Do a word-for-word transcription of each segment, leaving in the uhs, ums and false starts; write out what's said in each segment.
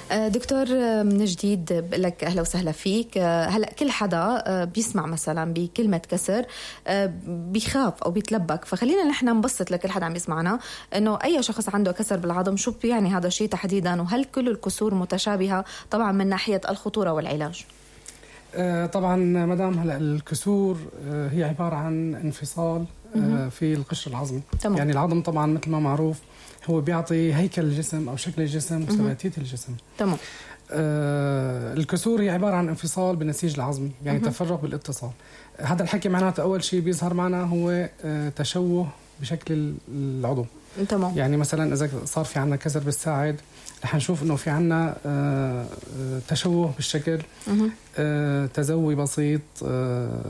دكتور من جديد بقول لك أهلا وسهلا فيك. هلأ كل حدا بيسمع مثلا بكلمة كسر بيخاف أو بيتلبك، فخلينا نحن نبسط لكل حدا عم يسمعنا إنه أي شخص عنده كسر بالعظم شو بيعني هذا الشيء تحديدا، وهل كل الكسور متشابهة طبعا من ناحية الخطورة والعلاج؟ طبعا مدام هلا الكسور هي عبارة عن انفصال في القشر العظمي. تمام. يعني العظم طبعا مثل ما معروف هو بيعطي هيكل الجسم أو شكل الجسم وثباتية الجسم. تمام. آه الكسور هي عبارة عن انفصال بالنسيج العظمي، يعني مم. تفرغ بالاتصال. هذا الحكي معناته أول شيء بيظهر معنا هو آه تشوه بشكل العضو. تمام. يعني مثلا إذا صار في عنا كسر بالساعد رح نشوف إنه في عنا آه تشوه بالشكل، آه تزوي بسيط، آه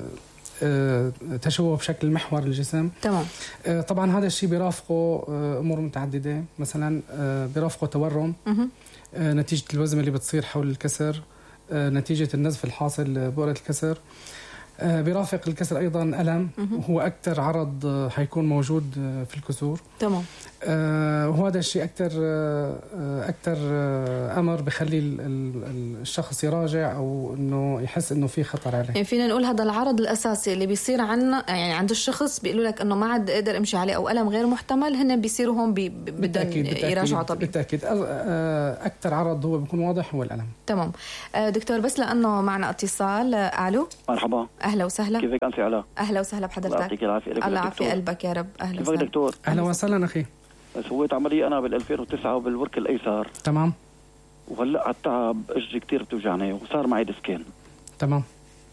آه، تشوه بشكل محور الجسم. تمام. آه، طبعا هذا الشيء بيرافقه آه، امور متعدده، مثلا آه، بيرافقه تورم آه، نتيجه الوزن اللي بتصير حول الكسر، آه، نتيجه النزف الحاصل بؤره الكسر. آه، بيرافق الكسر ايضا الم، وهو اكثر عرض آه، حيكون موجود آه، في الكسور. تمام. آه، وهذا الشيء اكثر آه، اكثر آه، امر بخلي الشخص يراجع او انه يحس انه في خطر عليه. يعني فينا نقول هذا العرض الاساسي اللي بيصير عنا، يعني عند الشخص بيقولوا لك انه ما عاد اقدر امشي عليه او الم غير محتمل، هن بيصيروا هون بدهم يراجعوا طبيب. بالتاكيد اكثر عرض هو بيكون واضح هو الالم. تمام. دكتور بس لانه معنا اتصال. الو. مرحبا. اهلا وسهلا. كيفك انت علاء؟ اهلا وسهلا بحضرتك. الله يعطيك العافيه. الله يعافي قلبك يا رب. اهلا وسهلا. كيفك دكتور؟ اهلا وسهلا اخي. سويت عمليه انا بال ألفين وتسعة بالورك الايسر. تمام. وهلا على التعب اجري كثير بتوجعني وصار معي ديسكين. تمام.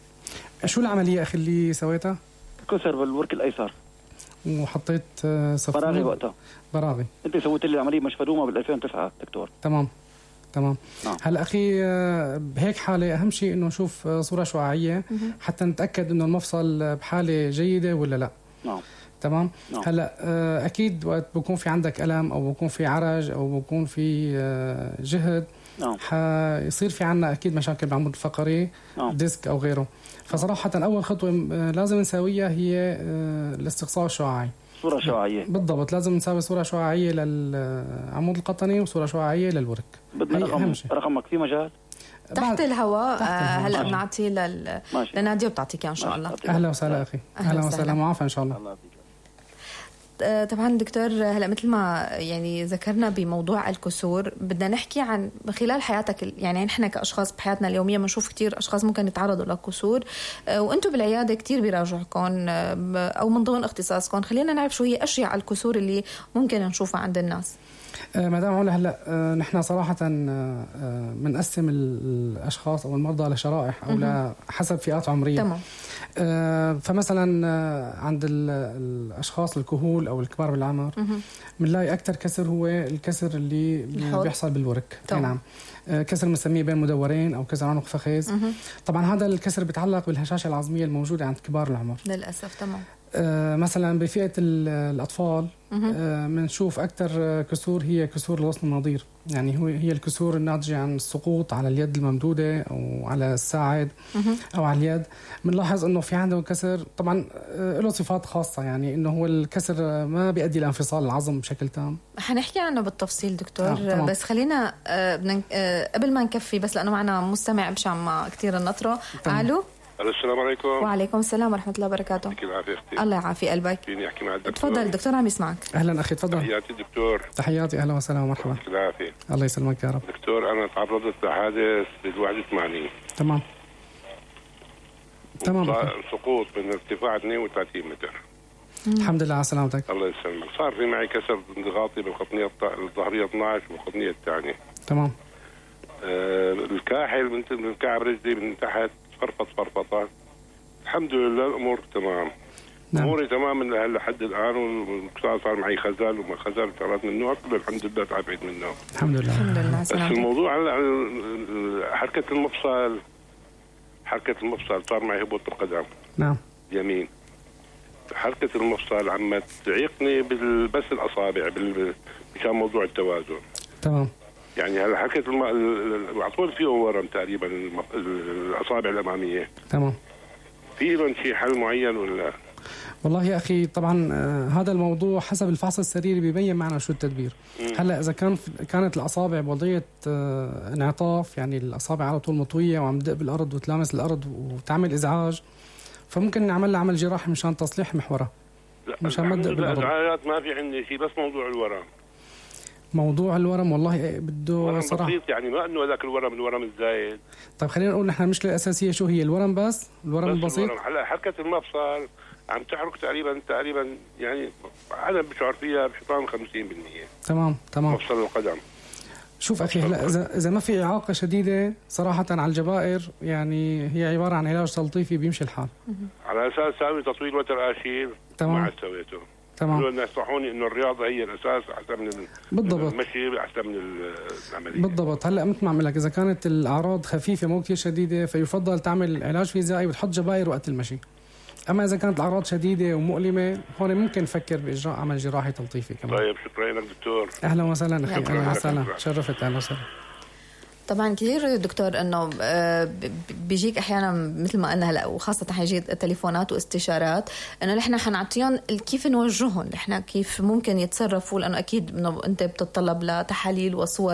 شو العمليه اخي اللي سويتها؟ كسر بالورك الايسر. وحطيت صفور براغي وقتها. براغي. انت سويت لي عمليه مشفرومه بال ألفين وتسعة دكتور. تمام تمام. نعم. هلا اخي بهيك حاله اهم شيء انه نشوف صوره شعاعيه حتى نتاكد انه المفصل بحاله جيده ولا لا. نعم. تمام. نعم. هلا اكيد وقت بكون في عندك الم او بكون في عرج او بكون في جهد، نعم، حيصير في عنا اكيد مشاكل بالعمود الفقري، نعم، ديسك او غيره. فصراحه اول خطوه لازم نسويها هي الاستقصاء الشعاعي. صوره شعاعيه بالضبط، لازم نسوي صوره شعاعيه للعمود القطني وصوره شعاعيه للورك. بدنا رقم رقمك في مجال تحت الهواء. هلا بنعطيه لل... لناديه وبتعطيك ان شاء الله. اهلا وسهلا اخي. اهلا وسهلا معافى ان شاء الله. الله طبعا دكتور هلا مثل ما يعني ذكرنا بموضوع الكسور، بدنا نحكي عن خلال حياتك، يعني نحن كاشخاص بحياتنا اليوميه بنشوف كثير اشخاص ممكن يتعرضوا للكسور، وانتم بالعياده كثير بيراجعكم او من ضمن اختصاصكم. خلينا نعرف شو هي اشياء الكسور اللي ممكن نشوفها عند الناس. مدام علا، هلا نحن صراحه بنقسم الاشخاص او المرضى لشرائح او حسب فئات عمريه. تمام. فمثلا عند الاشخاص الكهول او الكبار بالعمر بنلاقي اكثر كسر هو الكسر اللي الحوض. بيحصل بالورك. نعم. كسر بنسميه بين مدورين او كسر عنق فخذ. طبعا هذا الكسر بيتعلق بالهشاشه العظميه الموجوده عند كبار العمر للاسف. تمام. آه مثلا بفئة الأطفال بنشوف آه أكثر كسور هي كسور الغصن النظير، يعني هو هي الكسور الناتجة عن السقوط على اليد الممدودة أو على الساعد أو على اليد. بنلاحظ إنه في عنده كسر طبعا آه له صفات خاصة، يعني إنه هو الكسر ما بيؤدي لانفصال العظم بشكل تام. حنحكي عنه بالتفصيل دكتور. آه بس خلينا آه آه قبل ما نكفي، بس لأنه معنا مستمع مشان ما كتير النطرة. ألو. السلام عليكم. وعليكم السلام ورحمة الله وبركاته. يعطيك العافية أختي. الله يعافي قلبك. فيني أحكي مع الدكتور؟ تفضل الدكتور عم يسمعك. أهلا أخي تفضل. تحياتي دكتور. تحياتي، أهلا وسهلا ومرحبا. يعطيك العافية. الله يسلمك يا رب. دكتور أنا تعرضت لحادث بالواحد وثمانين. تمام تمام. سقوط من ارتفاع اثنين وثلاثين متر. مم. الحمد لله على سلامتك. الله يسلمك. صار في معي كسر انضغاطي بالقطنية الظهرية اثنعش والقطنية الثانية. تمام. آه الكاحل من من كعب رجلي من تحت فرفط فرفطة. الحمد لله الأمور تمام. نعم. أموري تمام لحد الآن، وصار صار معي خزال وما خزال وشغلات من النوع كله الحمد لله تعبت منه. الحمد لله. الحمد لله. بس الموضوع على حركة المفصل، حركة المفصل صار معي هبوط القدم. نعم. يمين. حركة المفصل عم تعيقني بس الأصابع مشان موضوع التوازن. تمام. يعني هلا حركة الم... على طول فيه ورم تقريبا الأصابع الأمامية. تمام. في لهم شيء حل معين ولا؟ والله يا أخي طبعا هذا الموضوع حسب الفحص السريري بيبين معنا شو التدبير. هلأ إذا كان كانت الأصابع بوضعية انعطاف، يعني الأصابع على طول مطوية وعم تدق بالأرض وتلامس الأرض وتعمل إزعاج، فممكن نعمل لها عمل جراحي مشان تصليح محورها، مشان ما تدق بالأرض. الإزعاجات ما في عندي شيء، بس موضوع الورم. موضوع الورم والله بده صراحة بسيط، يعني ما انه هذاك الورم الورم الزايد. طيب خلينا نقول نحن المشكلة الأساسية شو هي؟ الورم بس؟ الورم البسيط؟ هلا حركة المفصل عم تحرك تقريبا تقريبا يعني انا بشعر فيها بحيطان خمسين بالمية. تمام تمام. مفصل القدم. شوف أخي هلا إذا إذا ما في إعاقة شديدة صراحة على الجبائر، يعني هي عبارة عن علاج تلطيفي بيمشي الحال. على أساس ساوي تطويل وتر آشيل. تمام. ما سويته. تمام. الناس ينصحوني انه الرياضه هي الاساس احسن من بالضبط. المشي احسن من العمليه. بالضبط. هلا مثل ما عم لك، اذا كانت الاعراض خفيفه مو كثير شديده فيفضل تعمل علاج فيزيائي وتحط جباير وقت المشي. اما اذا كانت الاعراض شديده ومؤلمه هون ممكن نفكر باجراء عمل جراحي تلطيفي كمان. طيب شكرا لك دكتور. اهلا وسهلا اخي. اهلا وسهلا، شرفت. اهلا وسهلا. طبعا كثير دكتور انه بيجيك احيانا مثل ما قلنا هلا، وخاصه حيجي تليفونات واستشارات انه نحن حنعطيهم كيف نوجههم، نحن كيف ممكن يتصرفوا، لانه اكيد انه انت بتتطلب لتحاليل وصور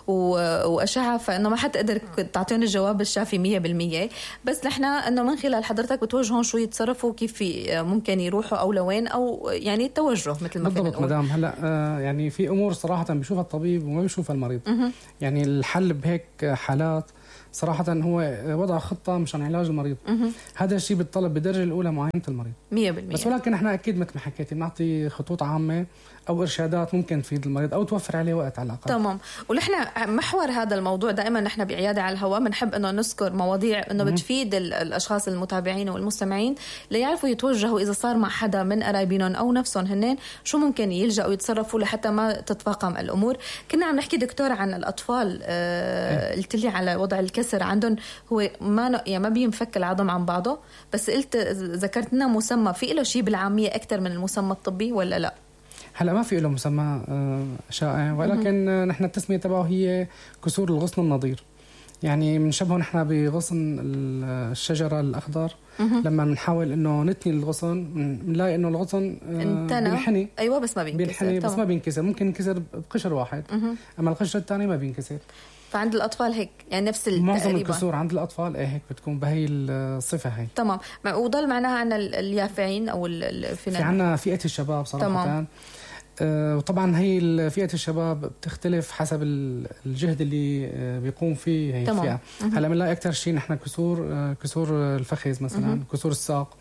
واشعه، فانه ما حتقدر تعطيهم الجواب الشافي مية بالمية، بس نحن انه من خلال حضرتك بتوجههم شو يتصرفوا، كيف ممكن يروحوا او لوين، او يعني التوجه مثل ما بالضبط مدام. هلا يعني في امور صراحه بيشوفها الطبيب وما بيشوفها المريض. م- يعني الحل بهيك حالات صراحة هو وضع خطة مشان علاج المريض. مه. هذا الشيء بالطلب بالدرجة الأولى معاينة المريض مية بالمية. بس ولكن احنا أكيد مثل ما حكيتي بنعطي خطوط عامة أو إرشادات ممكن تفيد المريض أو توفر عليه وقت على الأقل. تمام. ونحن محور هذا الموضوع دائما نحن بعيادة على الهواء بنحب إنه نذكر مواضيع إنه بتفيد الأشخاص المتابعين والمستمعين ليعرفوا يتوجهوا إذا صار مع حدا من قرايبينهم أو نفسهم هنين شو ممكن يلجأوا يتصرفوا لحتى ما تتفاقم الأمور. كنا عم نحكي دكتور عن الأطفال، آه قلت لي على وضع الكسر عندهم، هو ما يعني ما بينفك العظم عن بعضه، بس قلت ذكرت لنا مسمى في له شيء بالعامية أكثر من المسمى الطبي ولا لا؟ هلا ما في له مسمى شائع، ولكن نحن التسمية تبعه هي كسور الغصن النظير. يعني بنشبهه نحن بغصن الشجرة الأخضر. لما بنحاول إنه نتني الغصن بنلاقي إنه الغصن بينحني. أيوة بس ما بينكسر. بينحني بس ما بينكسر، ممكن ينكسر بقشر واحد. مه. أما القشر الثاني ما بينكسر. فعند الأطفال هيك يعني نفس معظم الكسور عند الأطفال إيه هيك بتكون بهي الصفة هي. تمام. وضل معناها عن اليافعين أو في عنا فئة الشباب صراحة. تمام. آه وطبعا هي فئة الشباب بتختلف حسب الجهد اللي بيقوم فيه هي الفئة. هلا بنلاقي أكثر شيء نحن كسور آه كسور الفخذ مثلا. مه. كسور الساق.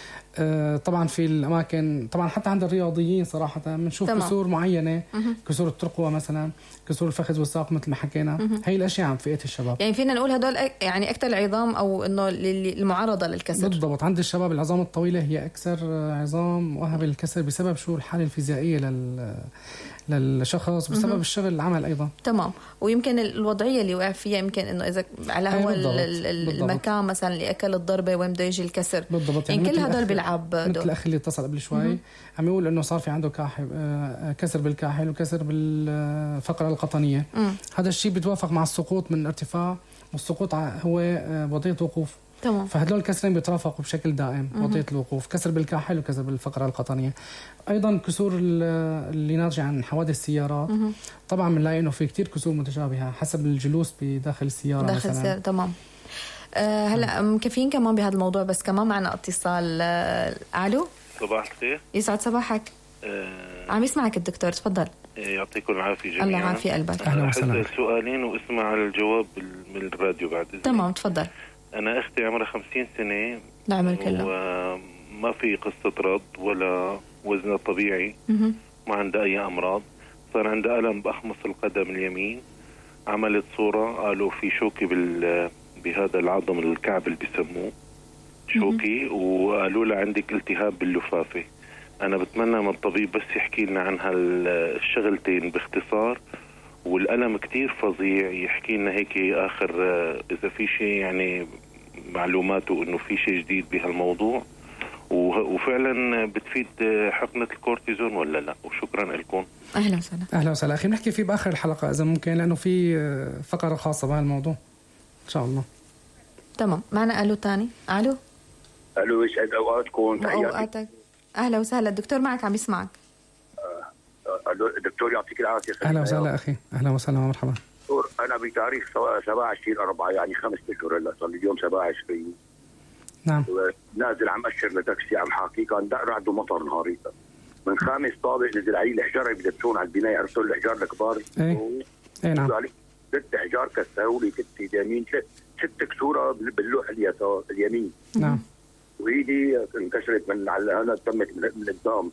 آه طبعا في الأماكن طبعا حتى عند الرياضيين صراحة بنشوف كسور معينة. مه. كسور الترقوة مثلا، كسور الفخذ والساق مثل ما حكينا. مه. هي الأشياء عن فئة الشباب. يعني فينا نقول هدول يعني أكثر العظام أو إنه المعرضة للكسر. بالضبط. عند الشباب العظام الطويلة هي أكثر عظام مؤهبة للكسر بسبب شو الحالة الفيزيائية لل للشخص وبسبب مه. الشغل العمل أيضا. تمام. ويمكن الوضعية اللي وقع فيها يمكن إنه إذا على هو المكان مثلا اللي أكل الضربة وين بده يجي الكسر. بالضبط. يعني كل هدول بيلعب دور. مثل الأخ اللي اتصل قبل شوي عم يقول إنه صار في عنده كاحل، كسر بالكاحل وكسر بالفقرة القطنية. مه. هذا الشيء بيتوافق مع السقوط من ارتفاع، والسقوط هو وضعية وقوف. تمام. فهدول الكسرين بيترافقوا بشكل دائم. مه. وضعية الوقوف، كسر بالكاحل وكسر بالفقرة القطنية. أيضا كسور اللي ناتجة عن حوادث السيارات. مه. طبعا بنلاقي إنه في كتير كسور متشابهة حسب الجلوس بداخل السيارة داخل مثلا. السيارة. تمام. أه هلا مكفين كمان بهذا الموضوع، بس كمان معنا اتصال. ألو. صباح الخير. يسعد صباحك. أه عم يسمعك الدكتور، تفضل. يعطيكم العافية جميعا. الله يعافي قلبك. أهلا وسهلا. سؤالين واسمع الجواب من الراديو بعد إذن. تمام تفضل. أنا أختي عمرها خمسين سنة. نعم كله. وما في قصة رض ولا وزنها طبيعي. مه. ما عندها أي أمراض. صار عندها ألم بأخمص القدم اليمين. عملت صورة قالوا في شوكي بال بهذا العظم الكعب اللي بيسموه شوكي. مه. وقالوا لها عندك التهاب باللفافة. أنا بتمنى من الطبيب بس يحكي لنا عن هالشغلتين باختصار، والألم كتير فظيع، يحكي لنا هيك آخر إذا في شيء يعني معلوماته إنه في شيء جديد بهالموضوع، وفعلا بتفيد حقنة الكورتيزون ولا لا. وشكرا لكم. أهلا وسهلا. أهلا وسهلا أخي، نحكي فيه بآخر الحلقة إذا ممكن، لأنه في فقرة خاصة بهالموضوع إن شاء الله. تمام. معنا ألو تاني. ألو. ألو يسعد أوقاتكم. أوقاتك. اهلا وسهلا الدكتور معك عم يسمعك. دكتور يعطيك العافيه. اهلا وسهلا اخي. اهلا وسهلا ومرحبا دكتور. انا بتاريخ سبعة وعشرين أربعة يعني خمس اشهر هلا صار لي اليوم سبعة وعشرين. نعم. نازل عم اشر لتاكسي عم حاكي كان دق رعد ومطر نهاريتا من خامس طابق نزل علي الحجار اللي بدبسون على البنايه عرفتوا الحجار الكبار. ايه اي نعم. ست حجار كسروا لي كتفي اليمين ست كسوره باللوح اليسار اليمين. نعم. وايدي انكسرت من على هنا تمت من قدام.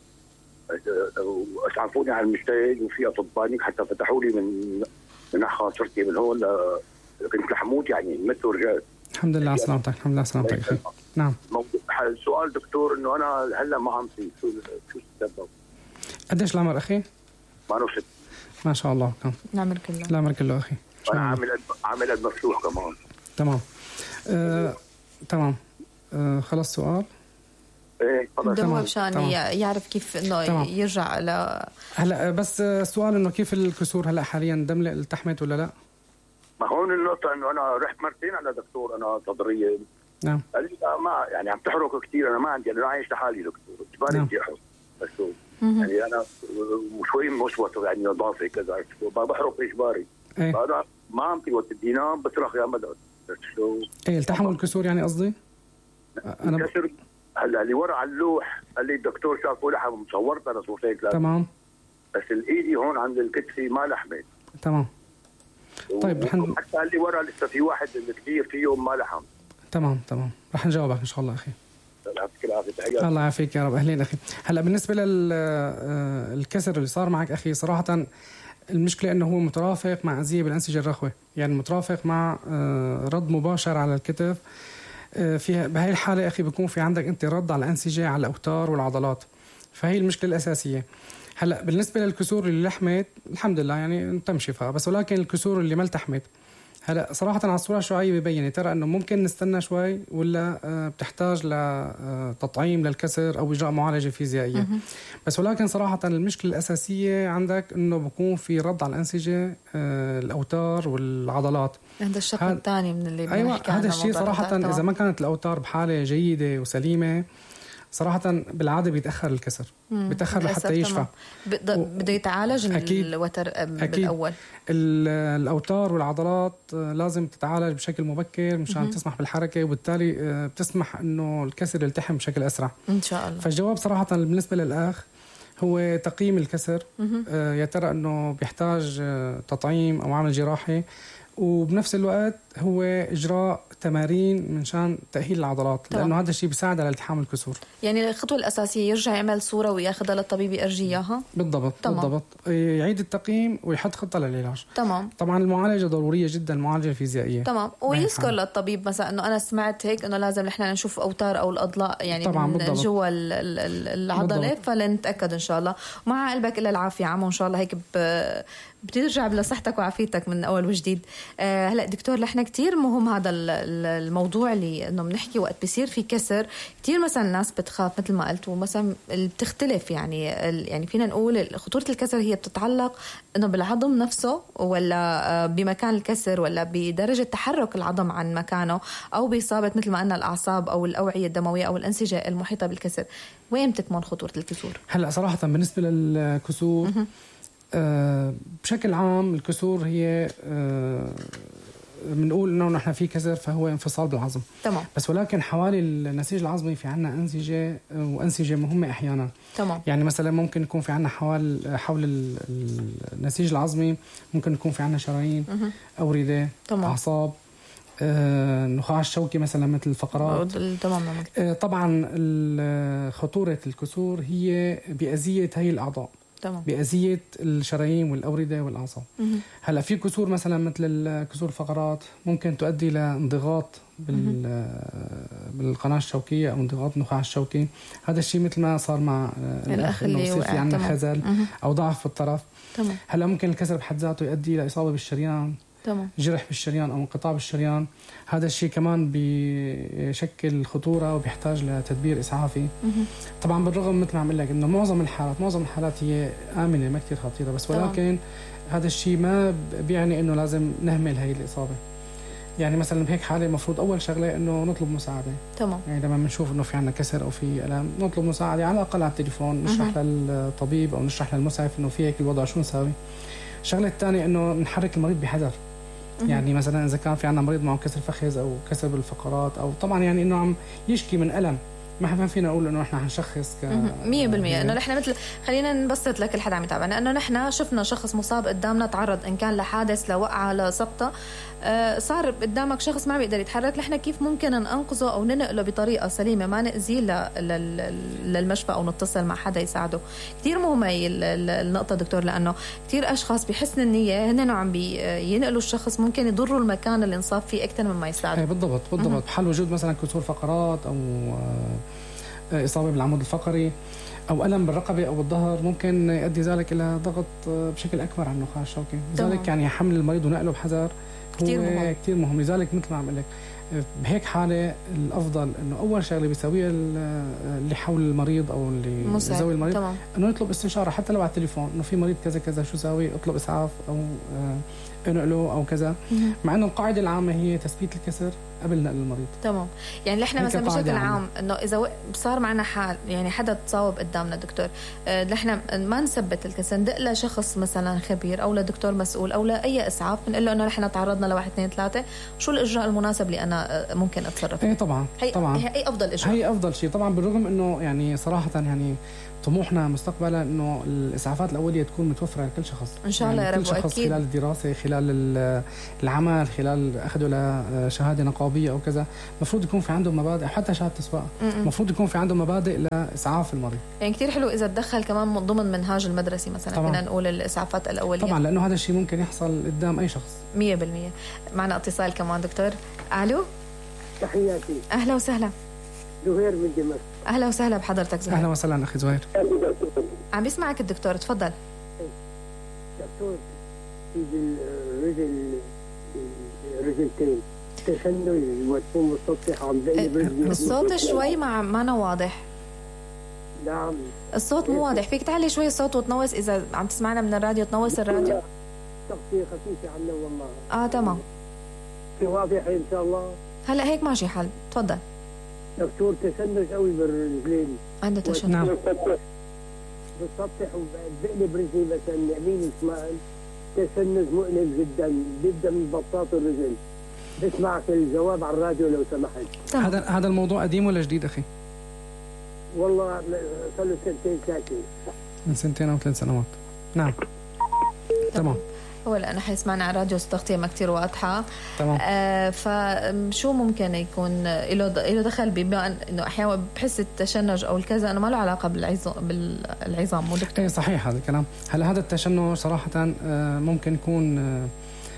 اسعفوني على المشتاق وفي اطباء حتى فتحوا لي من من خاصرتي من هون كنت لحموت يعني مثل رجال. الحمد لله على سلامتك. الحمد لله على سلامتك اخي. نعم. سؤال دكتور انه انا هلا ما عم في شو شو السبب؟ قديش العمر اخي؟ ثمانية وستين. ما شاء الله. كم العمر كله؟ العمر كله اخي. انا عامل عامل قد مفتوح كمان. تمام. آه، تمام. آه، خلص سؤال. ايه خلص. هو مشان يعرف كيف انه تمام. يرجع ل هلا بس السؤال انه كيف الكسور هلا حاليا دمله التحمت ولا لا؟ ما هون النقطة انه انا رحت مرتين على دكتور انا صدرية. نعم. قال لي ما يعني عم تحرق كثير انا ما عندي انا عايش لحالي دكتور اجباري بدي احرق بس يعني انا شوي مسوط يعني اضافي كذا بحرق اجباري. ايه؟ فانا ما عم في وقت بدي انام بصرخ يا مدد شو ايه التحمل الكسور يعني قصدي؟ انا كسر هلا اللي ورا على اللوح قال لي الدكتور شافه لحم صورت انا صورتين ثلاثة. تمام. بس الايدي هون عند الكتفي ما لحمت. تمام. طيب الحمد حتى اللي ورا لسه في واحد اللي كثير فيهم ما لحم. تمام تمام رح نجاوبك ان شاء الله اخي. يعطيك العافيه. تحياتي. الله يعافيك يا رب. اهلين اخي. هلا بالنسبه للكسر اللي صار معك اخي صراحه المشكله انه هو مترافق مع اذيه بالانسجه الرخوه يعني مترافق مع رد مباشر على الكتف. في بهاي الحاله اخي بيكون في عندك انت رد على الانسجه على الاوتار والعضلات فهي المشكله الاساسيه. هلا بالنسبه للكسور اللي لحمت الحمد لله يعني تم شفاء بس ولكن الكسور اللي ما التحمت هلا صراحه على الصوره الشعاعيه ببين ترى انه ممكن نستنى شوي ولا بتحتاج لتطعيم للكسر او اجراء معالجه فيزيائيه. بس ولكن صراحه المشكله الاساسيه عندك انه بكون في رد على الانسجه الاوتار والعضلات. هذا الشق الثاني من اللي بنحكي عنه. ايوه هذا الشيء صراحه اذا ما كانت الاوتار بحاله جيده وسليمه صراحة بالعادة بيتأخر الكسر بيتأخر لحتى يشفى. بده يتعالج الوتر بالأول. الأوتار والعضلات لازم تتعالج بشكل مبكر مشان تسمح بالحركة وبالتالي بتسمح إنه الكسر يلتحم بشكل أسرع إن شاء الله. فالجواب صراحة بالنسبة للأخ هو تقييم الكسر يا ترى إنه بيحتاج تطعيم أو عمل جراحي وبنفس الوقت هو إجراء تمارين من شان تأهيل العضلات طبعا. لأنه هذا الشيء بيساعد على التحام الكسور. يعني الخطوة الأساسية يرجع يعمل صورة وياخذها للطبيب يرجي إياها. بالضبط. تمام. بالضبط يعيد التقييم ويحط خطة للعلاج. تمام. طبعا المعالجة ضرورية جدا المعالجة الفيزيائية. تمام ويذكر للطبيب مثلا إنه أنا سمعت هيك إنه لازم نحن نشوف أوتار أو الأضلاع يعني طبعا من جوا العضلة فلنتأكد إن شاء الله. مع قلبك إلا العافية عمو إن شاء الله هيك ب بترجع لصحتك وعافيتك من أول وجديد. آه هلا دكتور نحن كتير مهم هذا الموضوع اللي إنه بنحكي وقت بيصير في كسر كتير مثلا الناس بتخاف مثل ما قلت ومثلا بتختلف يعني يعني فينا نقول خطورة الكسر هي بتتعلق إنه بالعظم نفسه ولا بمكان الكسر ولا بدرجة تحرك العظم عن مكانه أو بإصابة مثل ما قلنا الأعصاب أو الأوعية الدموية أو الأنسجة المحيطة بالكسر. وين بتكمن خطورة الكسور؟ هلا صراحة بالنسبة للكسور أه بشكل عام الكسور هي أه بنقول انه نحن في كسر فهو انفصال بالعظم. تمام. بس ولكن حوالي النسيج العظمي في عنا انسجه وانسجه مهمه احيانا. تمام. يعني مثلا ممكن يكون في عنا حوالي حول النسيج العظمي ممكن يكون في عنا شرايين اورده اعصاب آه، النخاع الشوكي مثلا مثل الفقرات. تمام. آه، طبعا خطوره الكسور هي باذيه هي الاعضاء. تمام. بأذية الشرايين والأوردة والأعصاب. هلا في كسور مثلا مثل كسور الفقرات ممكن تؤدي لانضغاط بالقناة الشوكية أو انضغاط النخاع الشوكي. هذا الشيء مثل ما صار مع الأخ إنه يصير في عندنا خزل أو ضعف في الطرف. تمام. هلا ممكن الكسر بحد ذاته يؤدي إلى إصابة بالشريان. تمام. جرح بالشريان أو انقطاع بالشريان. هذا الشيء كمان بيشكل خطورة وبيحتاج لتدبير إسعافي. طبعا بالرغم مثل ما عم لك إنه معظم الحالات معظم الحالات هي آمنة ما كتير خطيرة بس ولكن طبعا. هذا الشيء ما بيعني إنه لازم نهمل هاي الإصابة. يعني مثلا بهيك حاله المفروض اول شغله انه نطلب مساعده. تمام. يعني لما بنشوف انه في عندنا كسر او في الم نطلب مساعده على الاقل على التليفون، نشرح للطبيب او نشرح للمسعف انه في هيك الوضع شو نساوي. الشغله الثانيه انه نحرك المريض بحذر. يعني مثلا اذا كان في عندنا مريض معه كسر فخذ او كسر بالفقرات او طبعا يعني انه عم يشكي من الم، ما فينا نقول انه نحن حنشخص ك مية بالمية انه نحن مثل خلينا نبسط لك الحد عم يتابعنا انه نحن شفنا شخص مصاب قدامنا تعرض ان كان لحادث لوقعه لسقطه، آه صار قدامك شخص ما بيقدر يتحرك، نحن كيف ممكن ننقذه او ننقله بطريقه سليمه ما ناذيه للمشفى او نتصل مع حدا يساعده. كثير مهمه هي النقطه دكتور، لانه كثير اشخاص بحسن النيه هن عم بينقلوا الشخص ممكن يضروا المكان اللي انصاب فيه اكثر مما يساعده. بالضبط بالضبط. بحال وجود مثلا كسور فقرات او إصابة بالعمود الفقري أو ألم بالرقبة أو بالظهر ممكن يؤدي ذلك إلى ضغط بشكل أكبر على النخاع الشوكي. لذلك يعني حمل المريض ونقله بحذر كتير مهم. كتير مهم. لذلك مثل ما عم أقول لك بهيك حالة الأفضل إنه أول شغلة بيسويها اللي حول المريض أو اللي يسوي المريض طبعا. إنه يطلب استشارة حتى لو على التليفون إنه في مريض كذا كذا شو ساوي، اطلب إسعاف أو انقله او كذا، مع انه القاعده العامه هي تثبيت الكسر قبل نقل المريض. تمام. يعني نحن مثلا بشكل عام انه اذا صار معنا حال يعني حدا تصاوب قدامنا دكتور، نحن ما نثبت الكسر، ندق لشخص مثلا خبير او لدكتور مسؤول او لاي اسعاف، بنقول له انه نحن تعرضنا لواحد اثنين ثلاثه، شو الاجراء المناسب اللي انا ممكن اتصرف فيه؟ اي طبعا هي طبعا هي افضل اجراء، هي افضل شيء طبعا. بالرغم انه يعني صراحه يعني طموحنا مستقبلا انه الاسعافات الاوليه تكون متوفره لكل شخص ان شاء الله يعني يا رب. كل شخص أكيد. خلال الدراسه، خلال العمل، خلال اخذه لشهاده نقابيه او كذا، المفروض يكون في عنده مبادئ، حتى شهاده السواقه المفروض يكون في عنده مبادئ لاسعاف المريض. يعني كثير حلو اذا تدخل كمان من ضمن منهاج المدرسي مثلا فينا نقول الاسعافات الاوليه طبعا، لانه هذا الشيء ممكن يحصل قدام اي شخص. مية بالمية. معنا اتصال كمان دكتور. الو تحياتي. اهلا وسهلا. زهير من دمشق. اهلا وسهلا بحضرتك زهير. اهلا وسهلا اخي زهير. عم بيسمعك الدكتور، تفضل. دكتور في الرجل رجلتين تشنج وتكون مسطح عم زي برجلي. الصوت شوي ما معنا واضح. نعم الصوت مو واضح، فيك تعلي شوي الصوت وتنوس اذا عم تسمعنا من الراديو، تنوس الراديو. تغطية خفيفة عنا والله. اه تمام. في واضح ان شاء الله. هلا هيك ماشي حال، تفضل. دكتور تشنج قوي بالرجلين. عنده تشنج. نعم. بتسطح وبقلب برجلي مثلا يمين وشمال، تشنج مؤلم جدا، بيبدا من بطاط الرجل. بسمعك الجواب على الراديو لو سمحت. هذا هذا الموضوع قديم ولا جديد اخي؟ والله صار له سنتين ثلاثه. من سنتين او ثلاث سنوات. نعم. تمام. هو لأنه حيسمعنا على الراديو التغطية ما كتير واضحة. تمام. آه فشو ممكن يكون له له دخل بما إنه أحيانا بحس التشنج أو الكذا إنه ما له علاقة بالعظام بالعظام مو دكتور؟ إيه صحيح هذا الكلام. هلا هذا التشنج صراحة آه ممكن يكون آه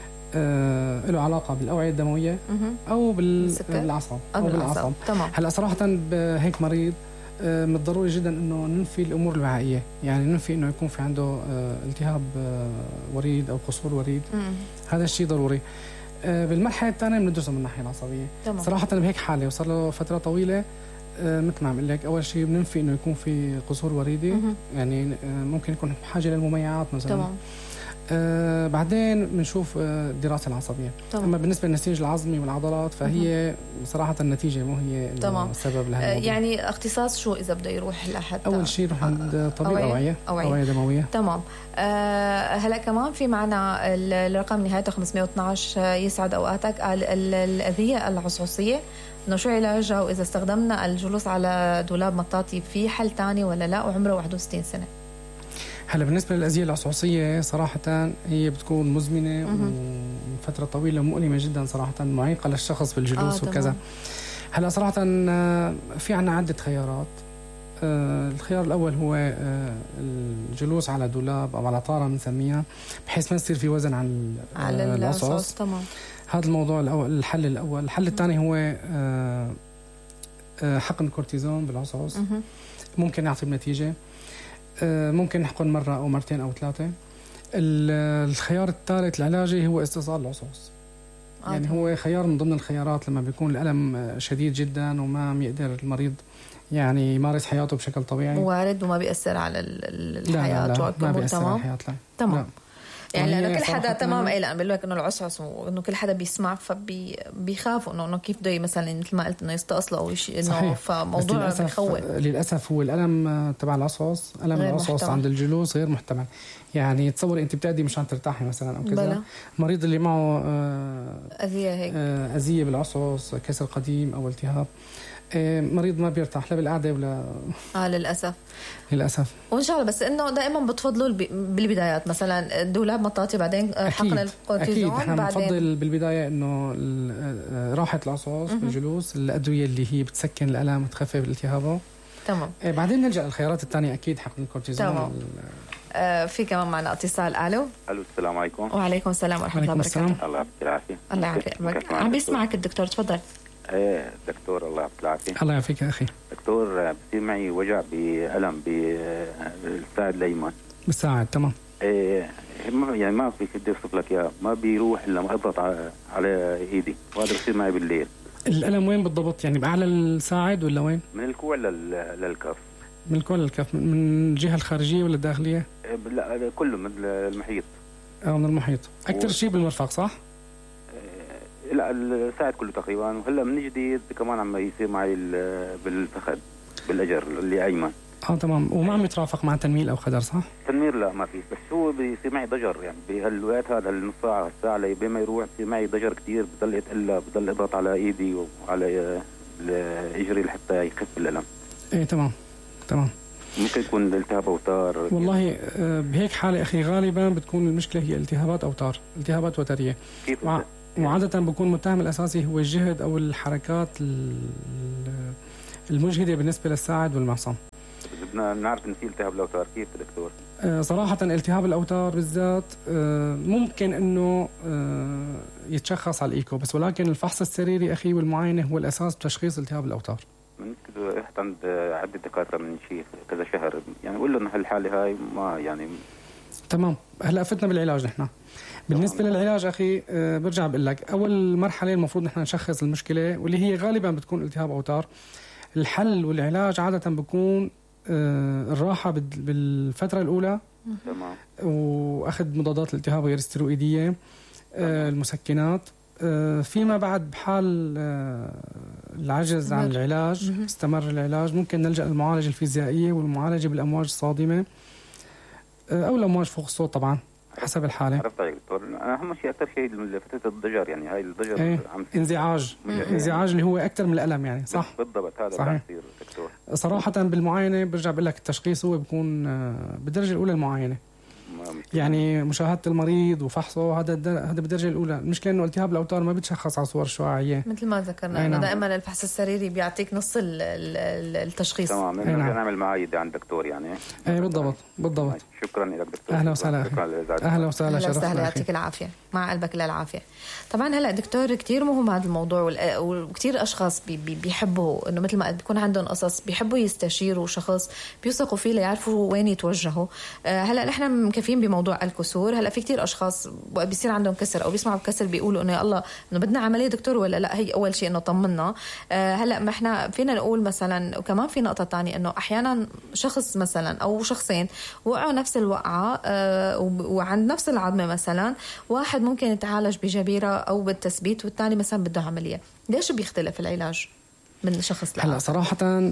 آه له علاقة بالأوعية الدموية أو بالأعصاب أو بالأعصاب. تمام. هلا صراحة بهيك مريض من الضروري جدا انه ننفي الامور الوعائيه، يعني ننفي انه يكون في عنده التهاب وريد او قصور وريد. مم. هذا الشيء ضروري. بالمرحله الثانيه بندرسه من الناحيه العصبيه. تمام. صراحه بهيك حاله وصار له فتره طويله مثل ما عم اقول لك، اول شيء بننفي انه يكون في قصور وريدي. مم. يعني ممكن يكون بحاجه للمميعات مثلا. تمام. آه بعدين بنشوف آه الدراسة العصبية. طبعا. أما بالنسبة للنسيج العظمي والعضلات فهي مم. صراحة النتيجة مو هي السبب لهذا الموضوع. يعني اختصاص شو إذا بده يروح لحد؟ أول شيء يروح عند طبيب أوعية أوعية, أوعية. أوعية دموية. تمام. آه هلا كمان في معنا الرقم نهايته خمسمية واثناشر يسعد أوقاتك. الأذية العصعصية إنه شو علاجها، وإذا استخدمنا الجلوس على دولاب مطاطي في حل تاني ولا لا، وعمره واحد وستين سنة. هلا بالنسبه للأذية العصعصية صراحه هي بتكون مزمنه وفتره طويله ومؤلمه جدا صراحه، معيقه للشخص بالجلوس آه وكذا. هلا صراحه في عنا عده خيارات. آه الخيار الاول هو آه الجلوس على دولاب او على طاره بنسميها، بحيث ما يصير في وزن على على العصعص. تمام. هذا الموضوع الأول. الحل الاول. الحل الثاني هو آه آه حقن كورتيزون بالعصعص، ممكن يعطي بنتيجه. ممكن نحقن مرة أو مرتين أو ثلاثة. الخيار الثالث العلاجي هو استصال العصعص. آه يعني هو خيار من ضمن الخيارات لما بيكون الألم شديد جدا وما عم يقدر المريض يعني يمارس حياته بشكل طبيعي. وارد وما بيأثر على الحياة. لا لا, لا ما بيأثر على الحياة. لا. تمام. يعني لانه كل حدا تمام ايه لانه بقول لك انه العصعص وانه كل حدا بيسمع فبيخافوا انه انه كيف بده مثلا مثل ما قلت انه يستأصلوا او شيء انه فموضوع بيخوف. للاسف هو الالم تبع العصعص الم العصعص عند الجلوس غير محتمل. يعني تصوري انت بتأدي مشان ترتاحي مثلا او كذا، المريض اللي معه اذيه هيك اذيه بالعصعص كسر قديم او التهاب مريض ما بيرتاح لا بالقعده ولا اه للاسف للاسف. وان شاء الله بس انه دائما بتفضلوا بالبدايات مثلا دولاب مطاطي بعدين حقن الكورتيزون. اكيد احنا بنفضل بالبدايه انه راحه العصعص بالجلوس الادويه اللي هي بتسكن الالم وتخفف الالتهابات. تمام. بعدين نلجا للخيارات الثانيه اكيد حقن الكورتيزون. تمام. آه في كمان معنا اتصال. الو الو السلام عليكم. وعليكم السلام ورحمه الله وبركاته. الله يعطيك العافيه. الله يعافيك. عم بيسمعك الدكتور تفضل. ايه دكتور الله يعطيك العافيه. الله يعافيك يا اخي. دكتور بصير معي وجع بألم بالساعد الايمن. بالساعد تمام. ايه يعني ما في بدي اوصف لك اياه، ما بيروح الا ما اضغط على ايدي، وهذا بصير معي بالليل. الالم وين بالضبط؟ يعني باعلى الساعد ولا وين؟ من الكوع للكف. من الكوع للكف، من الجهه الخارجيه ولا الداخليه؟ لا كله من المحيط. اه من المحيط. اكثر و... شيء بالمرفق صح؟ لا الساعد كله تقريبا، وهلا من جديد كمان عم يصير معي بالفخذ بالاجر اللي ايمن. اه تمام. وما عم يترافق مع تنميل او خدر صح؟ تنمير لا ما في، بس هو بيصير معي ضجر يعني بهالوقت هذا النص ساعه الساعه اللي بين ما يروح بيصير معي ضجر كثير، بضل يتقلب بضل اضغط على ايدي وعلى اجري لحتى يخف الالم. ايه تمام تمام. ممكن يكون التهاب اوتار. والله بهيك حاله اخي غالبا بتكون المشكله هي التهابات اوتار، التهابات وتريه. كيف؟ وع... وعادة بكون المتهم الأساسي هو الجهد أو الحركات المجهدة بالنسبة للساعد والمعصم. بدنا نعرف نسي التهاب الأوتار كيف دكتور؟ آه صراحة التهاب الأوتار بالذات آه ممكن أنه آه يتشخص على الإيكو بس، ولكن الفحص السريري أخي والمعاينة هو الأساس بتشخيص التهاب الأوتار. من كده رحت عند عدة دكاترة من شيء كذا شهر يعني أقول له إن هالحالة هاي ما يعني. تمام. هلا فتنا بالعلاج نحن. بالنسبة للعلاج أخي أه برجع بقول لك أول مرحلة المفروض نحن نشخص المشكلة واللي هي غالبا بتكون التهاب أوتار. الحل والعلاج عادة بكون أه الراحة بالفترة الأولى. تمام. وأخذ مضادات الالتهاب غير الستيرويدية أه المسكنات أه فيما بعد بحال أه العجز عن العلاج استمر العلاج ممكن نلجأ للمعالجة الفيزيائية والمعالجة بالأمواج الصادمة أه أو الأمواج فوق الصوت طبعا حسب الحالة. عرفت عليك دكتور. أهم شيء أكثر شيء فترة الضجر يعني هاي الضجر ايه عم انزعاج انزعاج اللي هو أكثر من الألم يعني صح؟ بالضبط هذا صحيح. بصير دكتور. صراحة بالمعاينة برجع بقول لك التشخيص هو بيكون بالدرجة الأولى المعاينة. يعني مشاهدة المريض وفحصه هذا هذا بالدرجة الأولى. المشكلة إنه التهاب الأوتار ما بيتشخص على صور شعاعية مثل ما ذكرنا إنه دائما الفحص السريري بيعطيك نص التشخيص. تمام. إنه نعمل معايدة عند دكتور يعني. إيه بالضبط بالضبط. شكرا لك دكتور. أهلا وسهلا. أهلا وسهلا. أهلا وسهلا. يعطيك العافية مع قلبك للعافية. طبعا هلا دكتور كتير مهم هذا الموضوع وكتير أشخاص بي بي بيحبوا إنه مثل ما بيكون عندهم قصص بيحبوا يستشيروا شخص بيوثقوا فيه ليعرفوا وين يتوجهوا. هلا نحن مكفين بموضوع الكسور. هلا في كتير أشخاص بيصير عندهم كسر أو بيسمعوا بكسر بيقولوا إنه يا الله إنه بدنا عملية دكتور ولا لا. هي أول شيء إنه طمنا. هلا ما إحنا فينا نقول مثلا وكمان في نقطة تانية إنه أحيانا شخص مثلا أو شخصين وقعوا نفس الوقعة وعند نفس العظمة مثلا واحد ممكن يتعالج بجبيرة أو بالتثبيت والثاني مثلا بده عملية. ليش بيختلف العلاج من شخص لآخر؟ هلا صراحة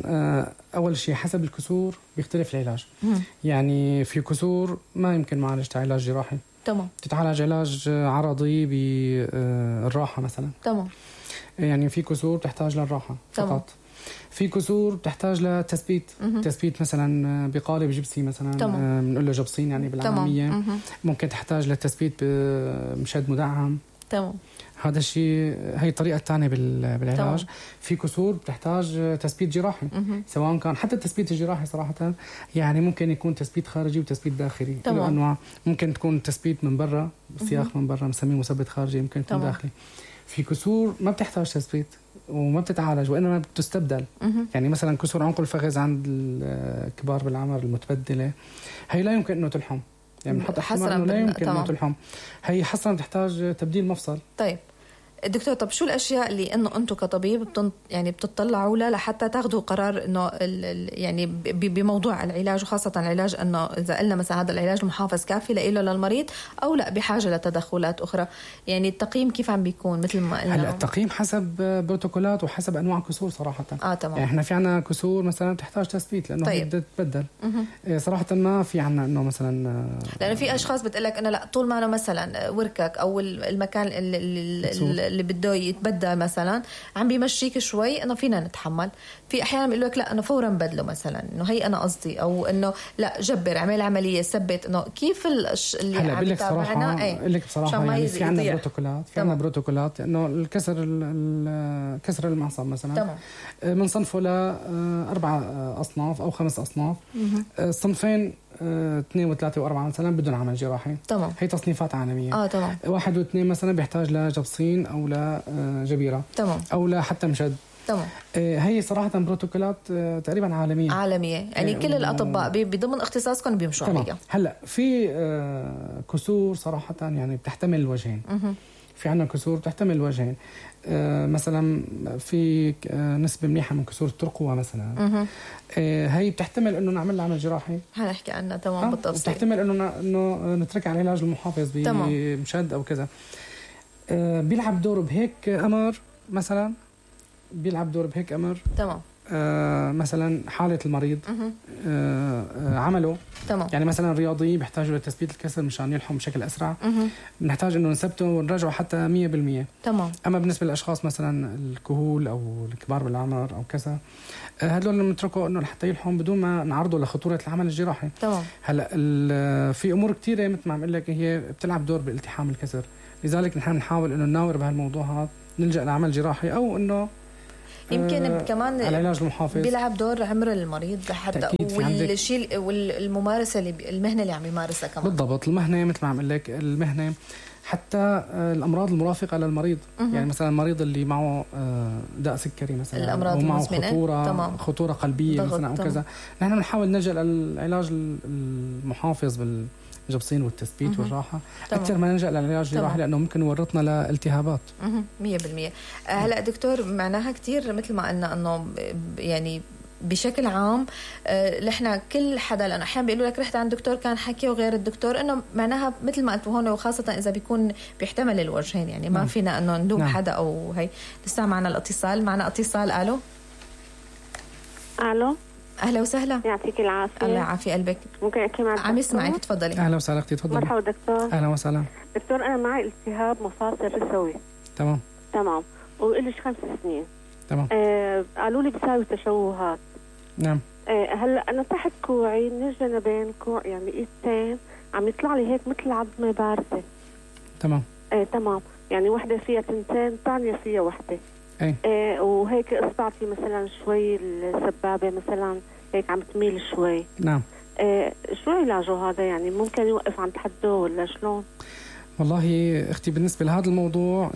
أول شيء حسب الكسور بيختلف العلاج. مم. يعني في كسور ما يمكن معالجة علاج جراحي. تمام. تتعالج علاج عرضي بالراحة مثلا. تمام. يعني في كسور بتحتاج للراحة فقط. تمام. في كسور بتحتاج لتثبيت. مم. تثبيت مثلا بقالب جبسي مثلا بنقول له جبسين يعني بالعامية. ممكن تحتاج للتثبيت بمشد مدعم. تمام. هذا الشيء هي الطريقة الثانية بالعلاج. طبعا. في كسور بتحتاج تثبيت جراحي. مه. سواء كان حتى التثبيت الجراحي صراحة يعني ممكن يكون تثبيت خارجي وتثبيت داخلي. له أنواع. ممكن تكون تثبيت من برا السياخ من برا بنسميه مثبت خارجي ممكن يكون طبعا. داخلي. في كسور ما بتحتاج تثبيت وما بتتعالج وإنما بتستبدل. مه. يعني مثلا كسور عنق الفخذ عند الكبار بالعمر المتبدلة هي لا يمكن أنه تلحم. يعني بنحط احتمال انه لا يمكن انه تلحم. هي حسنا بتحتاج تبديل مفصل. طيب دكتور طب شو الاشياء اللي انه انتم كطبيب بتن يعني بتطلعوا لها لحتى تاخذوا قرار انه يعني بموضوع العلاج، وخاصه العلاج انه اذا قلنا مثلا هذا العلاج المحافظ كافي له للمريض او لا بحاجه لتدخلات اخرى، يعني التقييم كيف عم بيكون مثل ما قلنا؟ هلا التقييم حسب بروتوكولات وحسب انواع كسور صراحه. اه تمام. يعني احنا في عنا كسور مثلا بتحتاج تثبيت لانه طيب. بدها تتبدل. صراحه ما في عنا انه مثلا، لانه في اشخاص بتقلك انه لا طول ما انا مثلا وركك او المكان اللي, اللي, اللي بده يتبدل مثلا عم بيمشيك شوي انه فينا نتحمل. في احيانا بيقول لك لا انا فورا بدله مثلا انه هي انا قصدي، او انه لا جبر اعمل عمليه ثبت انه كيف اللي هلا بقول لك صراحه ايه؟ لك بصراحه يعني في عندنا بروتوكولات في عندنا بروتوكولات انه الكسر كسر المعصب مثلا تمام بنصنفه لاربع اصناف او خمس اصناف. الصنفين اثنين وثلاثة وأربعة مثلا بدون عمل جراحي. تمام. هي تصنيفات عالمية. اه تمام. واحد واثنين مثلا بيحتاج لجبصين أو لجبيرة. تمام. أو لحتى مشد. تمام. هي صراحة بروتوكولات تقريبا عالمية. عالمية يعني كل الأطباء بضمن اختصاصكم بيمشوا عليها. هلا في كسور صراحة يعني بتحتمل الوجهين. في عنا كسور بتحتمل الوجهين. آه مثلا في آه نسبة منيحة من كسور الترقوة مثلا. آه هي بتحتمل انه نعمل عمل جراحي. هنحكي عنها تمام آه بالتفصيل. بتحتمل انه انه نترك على العلاج المحافظ بمشد او كذا. آه بيلعب دور بهيك امر مثلا، بيلعب دور بهيك امر. تمام. آه مثلا حالة المريض آه آه عمله. تمام. يعني مثلا رياضي بيحتاجوا لتثبيت الكسر مشان يلحم بشكل أسرع. بنحتاج إنه نثبته ونرجعه حتى مية بالمية. تمام. أما بالنسبة للأشخاص مثلا الكهول أو الكبار بالعمر أو كذا هدول بنتركه إنه لحتى يلحم بدون ما نعرضه لخطورة العمل الجراحي. تمام. هلا في أمور كتيرة مثل ما عم أقول لك هي بتلعب دور بالالتحام الكسر، لذلك نحن نحاول إنه نناور بهالموضوع هذا، نلجأ لعمل جراحي أو إنه يمكن آه كمان العلاج المحافظ بيلعب دور عمر المريض لحتى والشيء والممارسه اللي المهنه اللي عم يمارسها كمان. بالضبط المهنه مثل ما عم اقول لك المهنه حتى الامراض المرافقه للمريض. م- يعني مثلا المريض اللي معه داء سكري مثلا الامراض ومعه خطوره تمام. خطوره قلبيه مثلا او كذا، نحن بنحاول نلجا للعلاج المحافظ بال الجبصين والتثبيت والراحة أكثر ما نلجأ للعلاج الجراحي لأنه ممكن يورطنا لالتهابات. مية بالمية. هلأ دكتور معناها كتير مثل ما قلنا أنه يعني بشكل عام نحن كل حدا، لأنه أحيانا بيقولوا لك رحت عند دكتور كان حكي وغير الدكتور، إنه معناها مثل ما قلتوا هون وخاصة إذا بيكون بيحتمل الوجهين، يعني ما نعم. فينا إنه ندوب نعم. حدا أو هي. لسه معنا الاتصال معنا اتصال. ألو ألو اهلا وسهلا. يعطيك العافيه. الله يعافي قلبك. ممكن احكي معك؟ عم يسمعك تفضلي. اهلا وسهلا اختي تفضلي. مرحبا دكتور. اهلا وسهلا دكتور. انا معي التهاب مفاصل رثوي. تمام تمام وإلي خمس سنين. تمام. آه قالوا لي بساوي تشوهات. نعم. آه هلا انا تحت كوعي من الجنبين كوع يعني ايدتين عم يطلع لي هيك مثل عظمه بارزه. تمام. آه تمام يعني وحده فيها تنتين الثانيه فيها وحده. اي آه وهيك اصبعتي مثلا شوي السبابه مثلا هيك عم تميل شوي. نعم. آه شو علاجه هذا؟ يعني ممكن يوقف عند حده ولا شلون؟ والله اختي بالنسبه لهذا الموضوع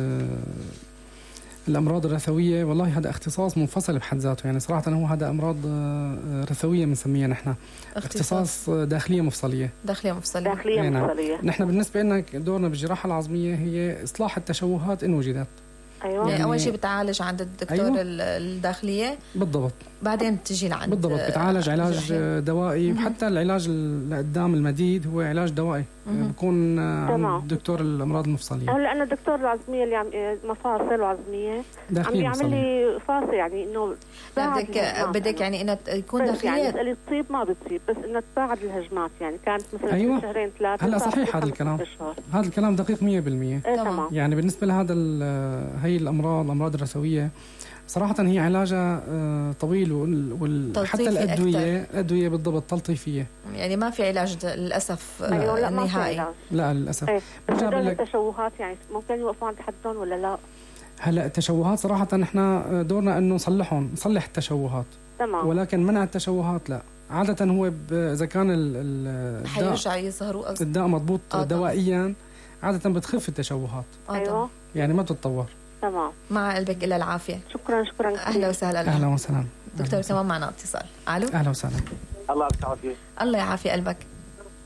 الامراض الرثويه والله هذا اختصاص منفصل بحد ذاته، يعني صراحه هو هذا امراض رثويه بنسميها نحن اختصاص داخليه مفصليه. داخليه مفصليه داخليه يعني مفصليه. نحن بالنسبه لنا دورنا بالجراحه العظميه هي اصلاح التشوهات ان وجدت. ايوه يعني اول شيء بتعالج عند الدكتور أيوة. الداخليه بالضبط، بعدين بتجي لعند بالضبط بتعالج علاج جراحي. دوائي. وحتى العلاج لقدام المديد هو علاج دوائي بكون عند دكتور الامراض المفصليه. هلا انا دكتور العظميه اللي عم مفاصل وعظميه عم يعمل لي فاصل يعني انه بدك بدك يعني انه يكون داخليه يعني مساله تصيب ما بتصيب بس انه تباعد الهجمات، يعني كانت مثلا أيوة. شهرين ثلاثه. هلا صحيح هذا الكلام أشهر. هذا الكلام دقيق مية بالمية. تمام. يعني بالنسبه لهذا هي الامراض الامراض الرثويه صراحة هي علاجها طويل وحتى الأدوية الأدوية بالضبط تلطيفية، يعني ما في علاج للأسف لا نهائي. لا للأسف. ايه. بس التشوهات يعني ممكن يوقفوا عند حدهم ولا لا؟ هلا التشوهات صراحة نحن دورنا إنه نصلحهم، نصلح التشوهات. تمام. ولكن منع التشوهات لا. عادة هو إذا كان الداء حيرجع يظهروا الداء مضبوط آه دوائيا عادة بتخف التشوهات. أيوة. يعني ما بتتطور. تمام. مع قلبك إلى العافية. شكرا شكرا. أهلا وسهلا. أهلا وسهلا دكتور كمان معنا اتصال. ألو. أهلا وسهلا. الله يعافيك. الله يعافي قلبك.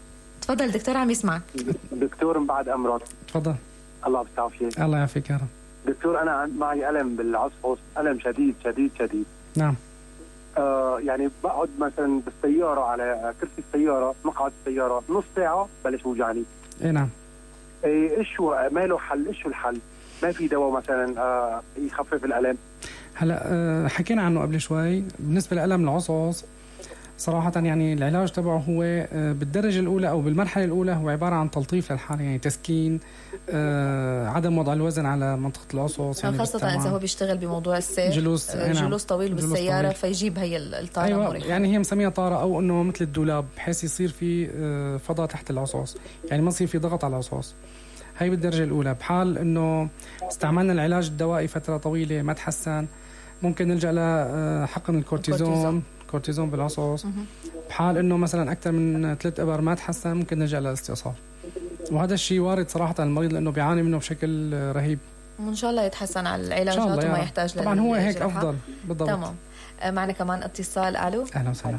تفضل دكتور عم يسمعك. دكتور من بعد أمراض. تفضل. الله يعافيك. الله يعافيك يا رب. دكتور انا معي الم بالعصعص، الم شديد شديد شديد. نعم. آه يعني بقعد مثلا بالسياره على كرسي السياره، مقعد السياره نص ساعه بلش وجعني. اي نعم. ايه ايش هو ما له حل؟ ايش هو الحل؟ ما في دواء مثلا آه يخفف الالم؟ هلا آه حكينا عنه قبل شوي. بالنسبه لالم العصعص صراحة يعني العلاج تبعه هو بالدرجة الأولى أو بالمرحلة الأولى هو عبارة عن تلطيف للحالة، يعني تسكين، آه، عدم وضع الوزن على منطقة العصعص، يعني خاصة إذا هو بيشتغل بموضوع السير، جلوس آه جلوس طويل جلوس بالسيارة طويل. فيجيب هي الطارة أيوة مريحة. يعني هي مسميها طارة أو إنه مثل الدولاب بحيث يصير في آه فضاء تحت العصعص، يعني ما يصير في ضغط على العصعص. هي بالدرجة الأولى. بحال إنه استعملنا العلاج الدوائي فترة طويلة ما تحسن، ممكن نلجأ لحقن الكورتيزون كورتيزون بالعصعص. بحال انه مثلا اكثر من ثلاث ابر ما تحسن ممكن نلجأ للاستئصال، وهذا الشيء وارد صراحه المريض لانه بيعاني منه بشكل رهيب. وان شاء الله يتحسن على العلاجات وما يحتاج طبعا هو هيك افضل. بالضبط. تمام. معنا كمان اتصال. الو. اهلا وسهلا.